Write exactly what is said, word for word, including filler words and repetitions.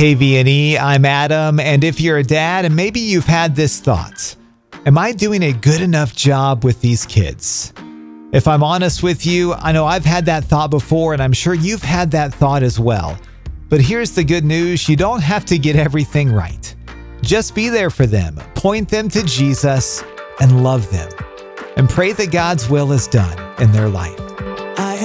K V N E, I'm Adam, and if you're a dad and maybe you've had this thought, am I doing a good enough job with these kids? If I'm honest with you, I know I've had that thought before, and I'm sure you've had that thought as well. But here's the good news, you don't have to get everything right. Just be there for them, point them to Jesus, and love them. And pray that God's will is done in their life.